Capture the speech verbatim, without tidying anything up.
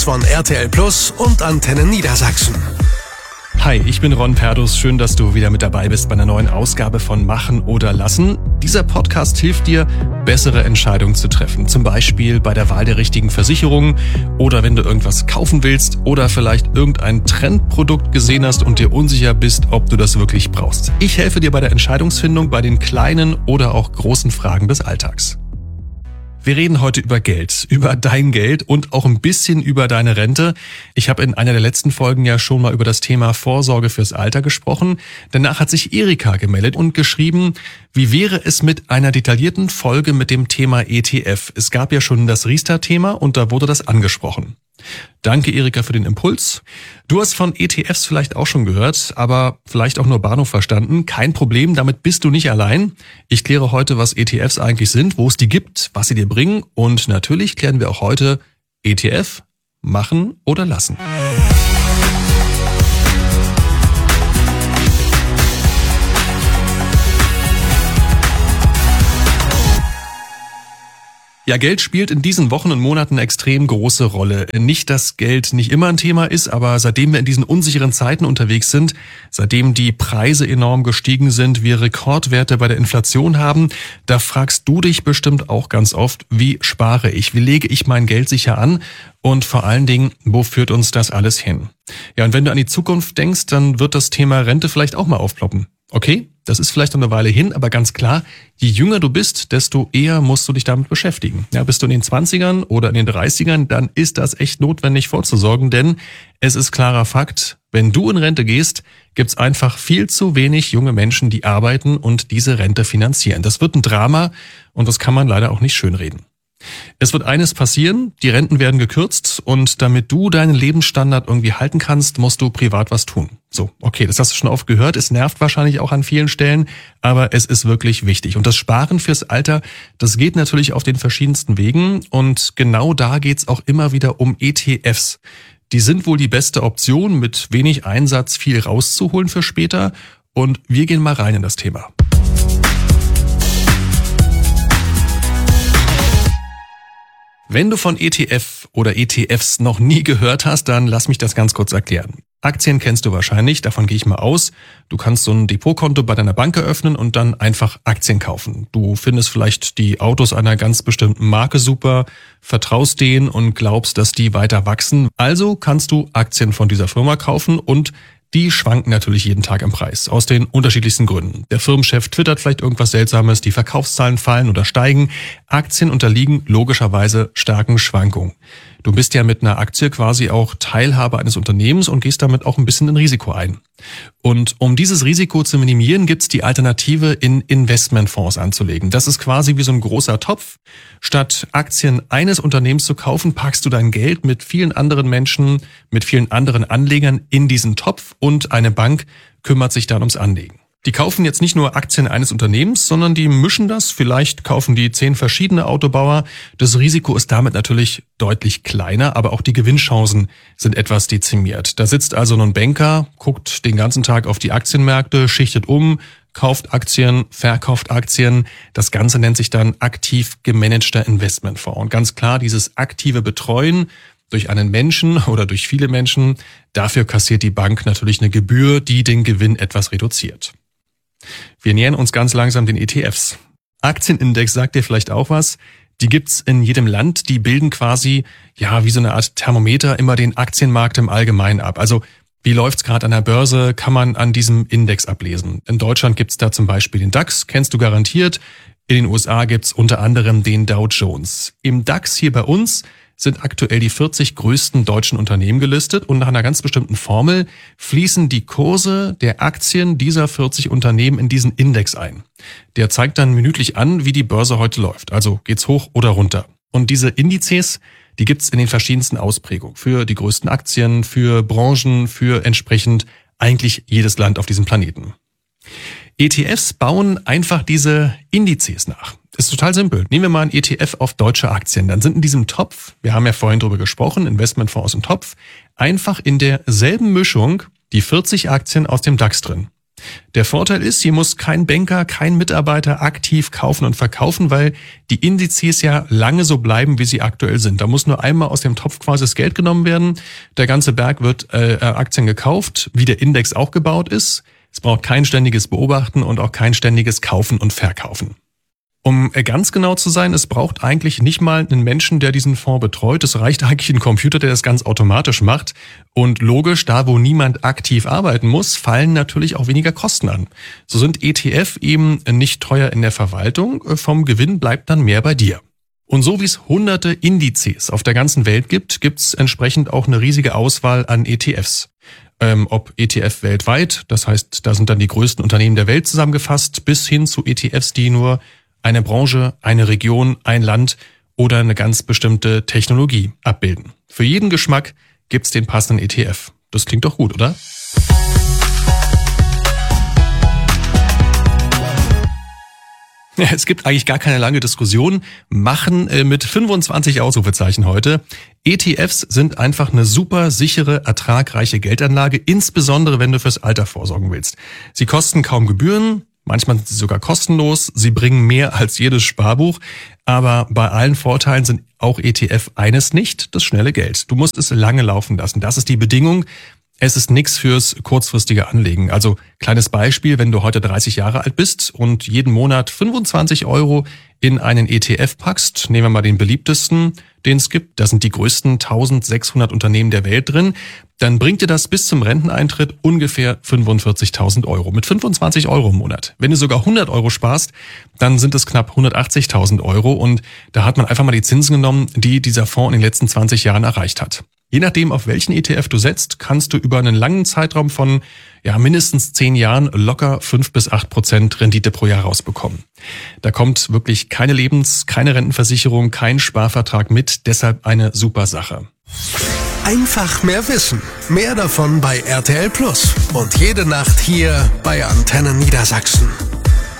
von R T L Plus und Antenne Niedersachsen. Hi, ich bin Ron Perdus. Schön, dass du wieder mit dabei bist bei einer neuen Ausgabe von Machen oder Lassen. Dieser Podcast hilft dir, bessere Entscheidungen zu treffen. Zum Beispiel bei der Wahl der richtigen Versicherung oder wenn du irgendwas kaufen willst oder vielleicht irgendein Trendprodukt gesehen hast und dir unsicher bist, ob du das wirklich brauchst. Ich helfe dir bei der Entscheidungsfindung bei den kleinen oder auch großen Fragen des Alltags. Wir reden heute über Geld, über dein Geld und auch ein bisschen über deine Rente. Ich habe in einer der letzten Folgen ja schon mal über das Thema Vorsorge fürs Alter gesprochen. Danach hat sich Erika gemeldet und geschrieben, wie wäre es mit einer detaillierten Folge mit dem Thema E T F? Es gab ja schon das Riester-Thema und da wurde das angesprochen. Danke, Erika, für den Impuls. Du hast von E T Fs vielleicht auch schon gehört, aber vielleicht auch nur Bahnhof verstanden. Kein Problem, damit bist du nicht allein. Ich kläre heute, was E T Fs eigentlich sind, wo es die gibt, was sie dir bringen und natürlich klären wir auch heute E T F, machen oder lassen. Ja, Geld spielt in diesen Wochen und Monaten eine extrem große Rolle. Nicht, dass Geld nicht immer ein Thema ist, aber seitdem wir in diesen unsicheren Zeiten unterwegs sind, seitdem die Preise enorm gestiegen sind, wir Rekordwerte bei der Inflation haben, da fragst du dich bestimmt auch ganz oft, wie spare ich, wie lege ich mein Geld sicher an und vor allen Dingen, wo führt uns das alles hin? Ja, und wenn du an die Zukunft denkst, dann wird das Thema Rente vielleicht auch mal aufploppen. Okay, das ist vielleicht noch eine Weile hin, aber ganz klar, je jünger du bist, desto eher musst du dich damit beschäftigen. Ja, bist du in den zwanzigern oder in den dreißigern, dann ist das echt notwendig vorzusorgen, denn es ist klarer Fakt, wenn du in Rente gehst, gibt's einfach viel zu wenig junge Menschen, die arbeiten und diese Rente finanzieren. Das wird ein Drama und das kann man leider auch nicht schönreden. Es wird eines passieren, die Renten werden gekürzt und damit du deinen Lebensstandard irgendwie halten kannst, musst du privat was tun. So, okay, das hast du schon oft gehört, es nervt wahrscheinlich auch an vielen Stellen, aber es ist wirklich wichtig. Und das Sparen fürs Alter, das geht natürlich auf den verschiedensten Wegen und genau da geht's auch immer wieder um E T Fs. Die sind wohl die beste Option, mit wenig Einsatz viel rauszuholen für später und wir gehen mal rein in das Thema. Wenn du von E T F oder E T Fs noch nie gehört hast, dann lass mich das ganz kurz erklären. Aktien kennst du wahrscheinlich, davon gehe ich mal aus. Du kannst so ein Depotkonto bei deiner Bank eröffnen und dann einfach Aktien kaufen. Du findest vielleicht die Autos einer ganz bestimmten Marke super, vertraust denen und glaubst, dass die weiter wachsen. Also kannst du Aktien von dieser Firma kaufen und die schwanken natürlich jeden Tag im Preis, aus den unterschiedlichsten Gründen. Der Firmenchef twittert vielleicht irgendwas Seltsames, die Verkaufszahlen fallen oder steigen. Aktien unterliegen logischerweise starken Schwankungen. Du bist ja mit einer Aktie quasi auch Teilhaber eines Unternehmens und gehst damit auch ein bisschen ein Risiko ein. Und um dieses Risiko zu minimieren, gibt's die Alternative, in Investmentfonds anzulegen. Das ist quasi wie so ein großer Topf. Statt Aktien eines Unternehmens zu kaufen, packst du dein Geld mit vielen anderen Menschen, mit vielen anderen Anlegern in diesen Topf und eine Bank kümmert sich dann ums Anlegen. Die kaufen jetzt nicht nur Aktien eines Unternehmens, sondern die mischen das. Vielleicht kaufen die zehn verschiedene Autobauer. Das Risiko ist damit natürlich deutlich kleiner, aber auch die Gewinnchancen sind etwas dezimiert. Da sitzt also ein Banker, guckt den ganzen Tag auf die Aktienmärkte, schichtet um, kauft Aktien, verkauft Aktien. Das Ganze nennt sich dann aktiv gemanagter Investmentfonds. Und ganz klar, dieses aktive Betreuen durch einen Menschen oder durch viele Menschen, dafür kassiert die Bank natürlich eine Gebühr, die den Gewinn etwas reduziert. Wir nähern uns ganz langsam den E T Fs. Aktienindex sagt dir vielleicht auch was. Die gibt's in jedem Land. Die bilden quasi, ja, wie so eine Art Thermometer immer den Aktienmarkt im Allgemeinen ab. Also, wie läuft's gerade an der Börse, kann man an diesem Index ablesen. In Deutschland gibt's da zum Beispiel den DAX, kennst du garantiert. In den U S A gibt's unter anderem den Dow Jones. Im DAX hier bei uns sind aktuell die vierzig größten deutschen Unternehmen gelistet und nach einer ganz bestimmten Formel fließen die Kurse der Aktien dieser vierzig Unternehmen in diesen Index ein. Der zeigt dann minütlich an, wie die Börse heute läuft, also geht's hoch oder runter. Und diese Indizes, die gibt's in den verschiedensten Ausprägungen für die größten Aktien, für Branchen, für entsprechend eigentlich jedes Land auf diesem Planeten. E T Fs bauen einfach diese Indizes nach. Das ist total simpel. Nehmen wir mal ein E T F auf deutsche Aktien. Dann sind in diesem Topf, wir haben ja vorhin drüber gesprochen, Investmentfonds im Topf, einfach in derselben Mischung die vierzig Aktien aus dem DAX drin. Der Vorteil ist, hier muss kein Banker, kein Mitarbeiter aktiv kaufen und verkaufen, weil die Indizes ja lange so bleiben, wie sie aktuell sind. Da muss nur einmal aus dem Topf quasi das Geld genommen werden. Der ganze Berg wird äh, Aktien gekauft, wie der Index auch gebaut ist. Es braucht kein ständiges Beobachten und auch kein ständiges Kaufen und Verkaufen. Um ganz genau zu sein, es braucht eigentlich nicht mal einen Menschen, der diesen Fonds betreut. Es reicht eigentlich ein Computer, der das ganz automatisch macht. Und logisch, da wo niemand aktiv arbeiten muss, fallen natürlich auch weniger Kosten an. So sind E T F eben nicht teuer in der Verwaltung. Vom Gewinn bleibt dann mehr bei dir. Und so wie es hunderte Indizes auf der ganzen Welt gibt, gibt's entsprechend auch eine riesige Auswahl an E T Fs. Ähm, ob E T F weltweit, das heißt, da sind dann die größten Unternehmen der Welt zusammengefasst, bis hin zu E T Fs, die nur eine Branche, eine Region, ein Land oder eine ganz bestimmte Technologie abbilden. Für jeden Geschmack gibt's den passenden E T F. Das klingt doch gut, oder? Ja, es gibt eigentlich gar keine lange Diskussion. Machen äh, mit fünfundzwanzig Ausrufezeichen heute. E T Fs sind einfach eine super sichere, ertragreiche Geldanlage, insbesondere wenn du fürs Alter vorsorgen willst. Sie kosten kaum Gebühren. Manchmal sind sie sogar kostenlos, sie bringen mehr als jedes Sparbuch, aber bei allen Vorteilen sind auch E T F eines nicht, das schnelle Geld. Du musst es lange laufen lassen, das ist die Bedingung. Es ist nichts fürs kurzfristige Anlegen. Also kleines Beispiel, wenn du heute dreißig Jahre alt bist und jeden Monat fünfundzwanzig Euro in einen E T F packst, nehmen wir mal den beliebtesten, den es gibt, da sind die größten eintausendsechshundert Unternehmen der Welt drin, dann bringt dir das bis zum Renteneintritt ungefähr fünfundvierzigtausend Euro. Mit fünfundzwanzig Euro im Monat. Wenn du sogar hundert Euro sparst, dann sind es knapp hundertachtzigtausend Euro und da hat man einfach mal die Zinsen genommen, die dieser Fonds in den letzten zwanzig Jahren erreicht hat. Je nachdem, auf welchen E T F du setzt, kannst du über einen langen Zeitraum von ja mindestens zehn Jahren locker fünf bis acht Prozent Rendite pro Jahr rausbekommen. Da kommt wirklich keine Lebens-, keine Rentenversicherung, kein Sparvertrag mit, deshalb eine super Sache. Einfach mehr Wissen. Mehr davon bei R T L Plus. Und jede Nacht hier bei Antenne Niedersachsen.